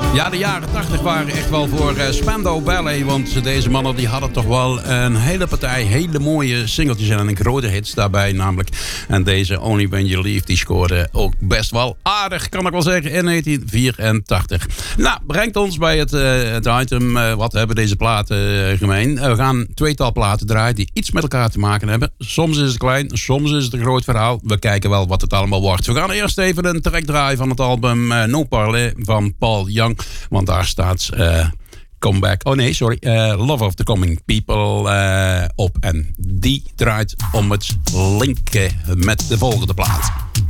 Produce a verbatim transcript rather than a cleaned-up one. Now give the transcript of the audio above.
Ja, de jaren tachtig waren echt wel voor uh, Spandau Ballet. Want deze mannen die hadden toch wel een hele partij hele mooie singeltjes en een grote hits daarbij namelijk. En deze Only When You Leave die scoorde ook best wel aardig, kan ik wel zeggen, in negentien vierentachtig. Nou, brengt ons bij het, uh, het item. Uh, wat hebben deze platen uh, gemeen? Uh, we gaan tweetal platen draaien die iets met elkaar te maken hebben. Soms is het klein, soms is het een groot verhaal. We kijken wel wat het allemaal wordt. We gaan eerst even een track draaien van het album uh, No Parler van Paul Young. Want daar staat uh, Comeback. Oh nee, sorry. Uh, Love of the Coming People uh, op. En die draait om het linken met de volgende plaat.